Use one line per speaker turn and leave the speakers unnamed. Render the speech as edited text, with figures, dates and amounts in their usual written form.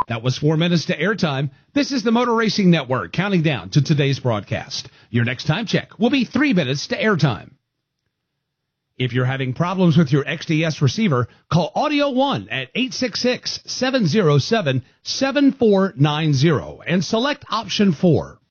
That was 4 minutes to airtime. This is the Motor Racing Network counting down to today's broadcast. Your next time check will be 3 minutes to airtime. If you're having problems with your XDS receiver, call Audio One at 866-707-7490 and select option 4.